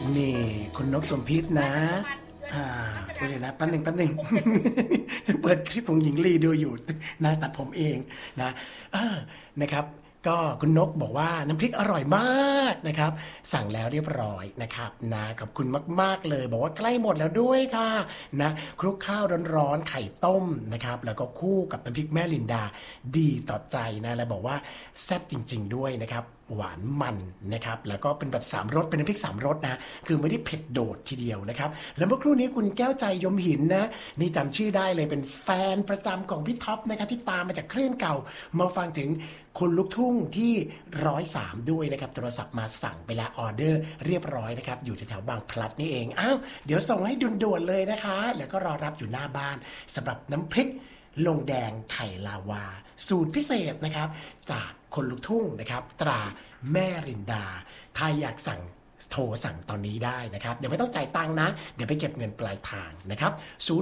นี่คุณนกสมพิษนะเดี๋ยวนะแป๊บหนึ่ง เปิดคลิปของหญิงลีดูอยู่นะตัดผมเองนะนะครับก็คุณนกบอกว่าน้ำพริกอร่อยมากนะครับสั่งแล้วเรียบร้อยนะครับนะขอบคุณมากๆเลยบอกว่าใกล้หมดแล้วด้วยค่ะนะคลุกข้าวร้อนๆไข่ต้มนะครับแล้วก็คู่กับน้ำพริกแม่ลินดาดีต่อใจนะแล้วบอกว่าแซ่บจริงๆด้วยนะครับหวานมันนะครับแล้วก็เป็นแบบ3รสเป็นน้ำพริก3รสนะคือไม่ได้เผ็ดโดดทีเดียวนะครับแล้วเมื่อครู่นี้คุณแก้วใจยมหินนะนี่จำชื่อได้เลยเป็นแฟนประจำของพี่ท็อปนะครับที่ตามมาจากคลื่นเก่ามาฟังถึงคนลุกทุ่งที่103ด้วยนะครับโทรศัพท์มาสั่งไปแล้วออเดอร์เรียบร้อยนะครับอยู่แถวๆบางพลัดนี่เองอ้าวเดี๋ยวส่งให้ด่วนๆเลยนะคะแล้วก็รอรับอยู่หน้าบ้านสำหรับน้ำพริกลงแดงไข่ลาวาสูตรพิเศษนะครับจากคนลุกทุ่งนะครับตราแม่รินดาถ้าอยากสั่งโทรสั่งตอนนี้ได้นะครับเดี๋ยวไม่ต้องจ่ายตังค์นะเดี๋ยวไปเก็บเงินปลายทางนะครับ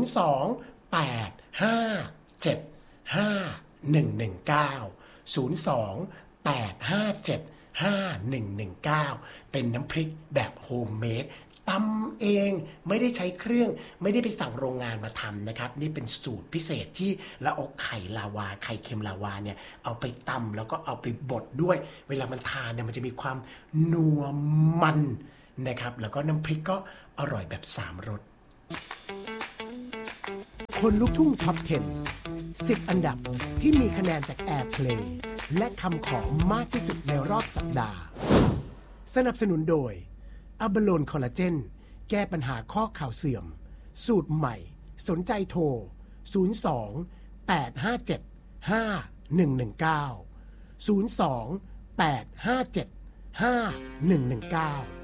02-857-5119เป็นน้ำพริกแบบโฮมเมดตำเองไม่ได้ใช้เครื่องไม่ได้ไปสั่งโรงงานมาทำนะครับนี่เป็นสูตรพิเศษที่เราเอาไข่ลาวาไข่เค็มลาวาเนี่ยเอาไปตำแล้วก็เอาไปบดด้วยเวลามันทานเนี่ยมันจะมีความนัวมันนะครับแล้วก็น้ำพริกก็อร่อยแบบ3รสคนลุกทุ่งท็อป 10 อันดับที่มีคะแนนจาก Airplay และคำขอมากที่สุดในรอบสัปดาห์สนับสนุนโดยอะบาโลนคอลลาเจนแก้ปัญหาข้อเข่าเสื่อมสูตรใหม่สนใจโทร02-857-5119 02-857-5119